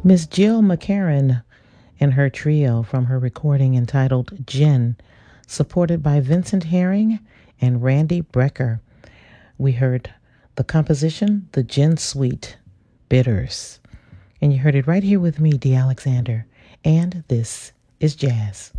Miss Jill McCarran and her trio from her recording entitled Gin, supported by Vincent Herring and Randy Brecker. We heard the composition, The Gin Suite, Bitters. And you heard it right here with me, Dee Alexander. And this is Jazz.